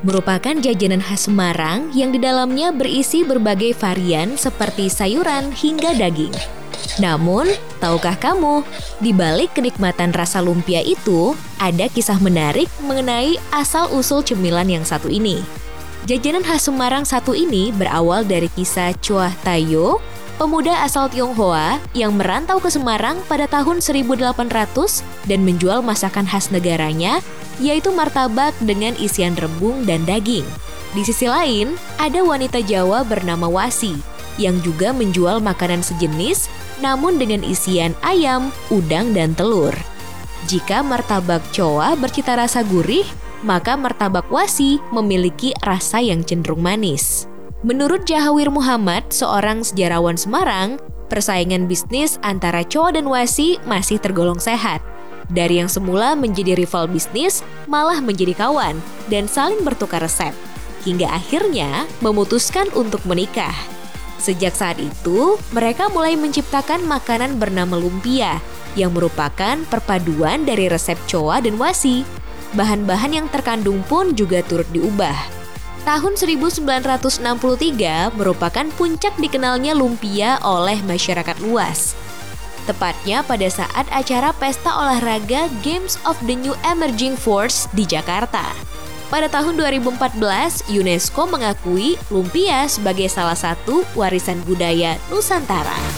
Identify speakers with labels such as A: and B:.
A: merupakan jajanan khas Semarang yang di dalamnya berisi berbagai varian seperti sayuran hingga daging. Namun, tahukah kamu, di balik kenikmatan rasa lumpia itu, ada kisah menarik mengenai asal-usul cemilan yang satu ini. Jajanan khas Semarang satu ini berawal dari kisah Choah Tayo, pemuda asal Tionghoa yang merantau ke Semarang pada tahun 1800 dan menjual masakan khas negaranya, yaitu martabak dengan isian rebung dan daging. Di sisi lain, ada wanita Jawa bernama Wasi yang juga menjual makanan sejenis namun dengan isian ayam, udang, dan telur. Jika martabak Choah bercita rasa gurih, maka martabak Wasi memiliki rasa yang cenderung manis. Menurut Jahawir Muhammad, seorang sejarawan Semarang, persaingan bisnis antara Choah dan Wasi masih tergolong sehat. Dari yang semula menjadi rival bisnis, malah menjadi kawan dan saling bertukar resep, hingga akhirnya memutuskan untuk menikah. Sejak saat itu, mereka mulai menciptakan makanan bernama lumpia, yang merupakan perpaduan dari resep Choah dan Wasi. Bahan-bahan yang terkandung pun juga turut diubah. Tahun 1963 merupakan puncak dikenalnya lumpia oleh masyarakat luas. Tepatnya pada saat acara pesta olahraga Games of the New Emerging Force di Jakarta. Pada tahun 2014, UNESCO mengakui lumpia sebagai salah satu warisan budaya Nusantara.